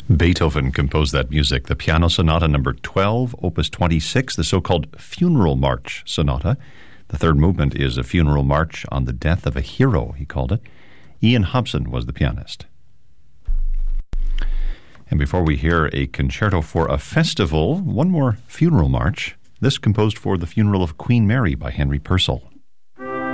Beethoven composed that music, the Piano Sonata number 12, opus 26, the so-called Funeral March Sonata. The third movement is a funeral march on the death of a hero, he called it. Ian Hobson was the pianist. And before we hear a concerto for a festival, one more funeral march, this composed for the funeral of Queen Mary by Henry Purcell.